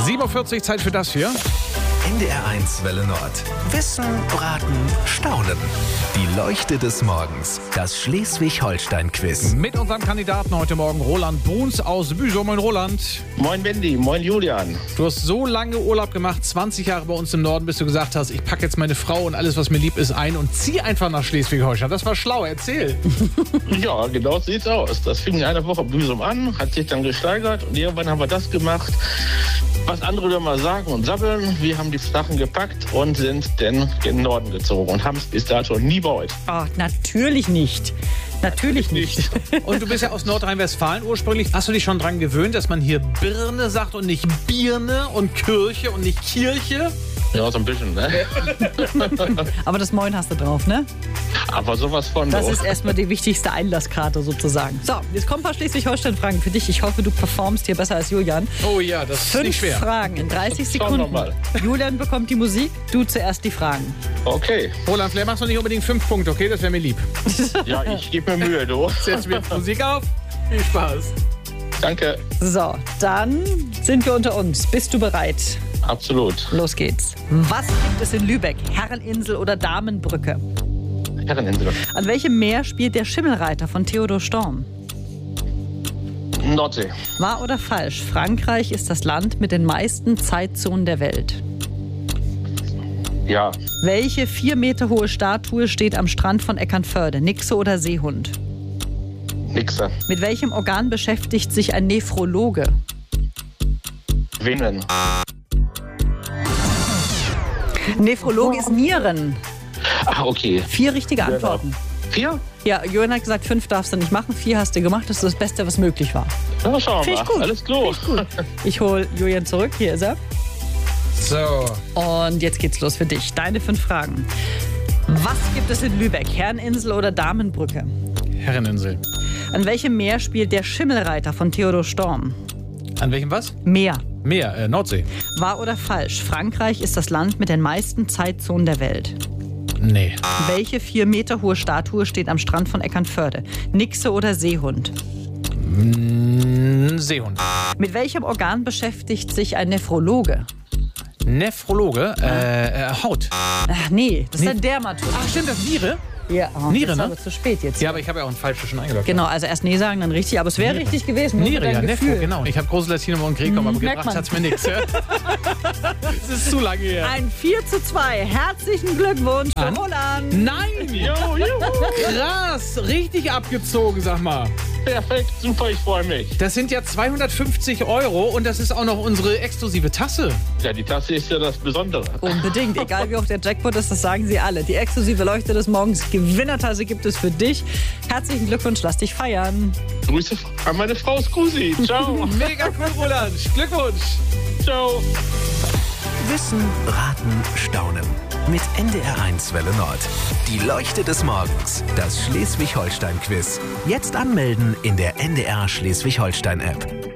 7:40 Uhr, Zeit für das hier. NDR1 Welle Nord. Wissen, Raten, Staunen. Die Leuchte des Morgens. Das Schleswig-Holstein-Quiz. Mit unserem Kandidaten heute Morgen, Roland Bruns aus Büsum. Moin Roland. Moin Wendy, moin Julian. Du hast so lange Urlaub gemacht, 20 Jahre bei uns im Norden, bis du gesagt hast, ich packe jetzt meine Frau und alles, was mir lieb ist, ein und ziehe einfach nach Schleswig-Holstein. Das war schlau, erzähl. Ja, genau so sieht's aus. Das fing in einer Woche Büsum an, hat sich dann gesteigert und irgendwann haben wir das gemacht, was andere da mal sagen und sabbeln. Wir haben die Sachen gepackt und sind dann in den Norden gezogen und haben es bis dato nie bereut. Ach, natürlich nicht. Natürlich nicht. Und du bist ja aus Nordrhein-Westfalen ursprünglich. Hast du dich schon dran gewöhnt, dass man hier Birne sagt und nicht Birne und Kirche und nicht Kirche? Ja, so ein bisschen, ne? Aber das Moin hast du drauf, ne? Aber sowas von. Das doch. ist erstmal die wichtigste Einlasskarte sozusagen. So, jetzt kommen ein paar Schleswig-Holstein-Fragen für dich. Ich hoffe, du performst hier besser als Julian. Oh ja, das ist 5 nicht schwer. Fragen in 30 Schauen wir Sekunden. mal. Julian bekommt die Musik, du zuerst die Fragen. Okay. Roland, vielleicht machst du nicht unbedingt 5 Punkte, okay? Das wäre mir lieb. Ja, ich gebe mir Mühe, du. Setz mir jetzt Musik auf. Viel Spaß. Danke. So, dann sind wir unter uns. Bist du bereit? Absolut. Los geht's. Was gibt es in Lübeck? Herreninsel oder Damenbrücke? Herreninsel. An welchem Meer spielt der Schimmelreiter von Theodor Storm? Nordsee. Wahr oder falsch? Frankreich ist das Land mit den meisten Zeitzonen der Welt. Ja. Welche 4 Meter hohe Statue steht am Strand von Eckernförde? Nixe oder Seehund? Nixe. Mit welchem Organ beschäftigt sich ein Nephrologe? Venen. Nephrologe ist Nieren. Ach, okay. 4 richtige Antworten. 4? Ja, Jörn hat gesagt, 5 darfst du nicht machen, 4 hast du gemacht. Das ist das Beste, was möglich war. Na, schauen wir Finde mal. ich gut. Alles klar. Ich hole Julian zurück. Hier ist er. So. Und jetzt geht's los für dich. Deine 5 Fragen. Was gibt es in Lübeck? Herreninsel oder Damenbrücke? Herreninsel. An welchem Meer spielt der Schimmelreiter von Theodor Storm? An welchem was? Meer. Meer, Nordsee. Wahr oder falsch? Frankreich ist das Land mit den meisten Zeitzonen der Welt. Nee. Welche 4 Meter hohe Statue steht am Strand von Eckernförde? Nixe oder Seehund? Seehund. Mit welchem Organ beschäftigt sich ein Nephrologe? Nephrologe, Haut. Ach nee, das ist ein Dermatolog. Ach stimmt, das ist Niere? Ja, Niere, das ist ne? aber zu spät jetzt. Ja, aber ich habe ja auch ein falsches schon eingeloggt. Genau, also erst nee sagen, dann richtig. Aber es wäre richtig gewesen. nur Niere, mit ja, deinem Nephro, Gefühl. genau. Ich habe große Latinum und Grekom, aber merkt gebracht man. hat's mir nichts. Das ist zu lange her. Ein 4:2. Herzlichen Glückwunsch für Roland. Nein! Jo, juhu. Krass! Richtig abgezogen, sag mal. Perfekt, super, ich freue mich. Das sind ja 250 € und das ist auch noch unsere exklusive Tasse. Ja, die Tasse ist ja das Besondere. Unbedingt, egal wie hoch der Jackpot ist, das sagen sie alle. Die exklusive Leuchte des Morgens Gewinnertasse gibt es für dich. Herzlichen Glückwunsch, lass dich feiern. Grüße an meine Frau Scusi. Ciao. Mega cool, Roland. Glückwunsch. Ciao. Wissen, Raten, Staunen. Mit NDR1 Welle Nord. Die Leuchte des Morgens. Das Schleswig-Holstein-Quiz. Jetzt anmelden in der NDR Schleswig-Holstein-App.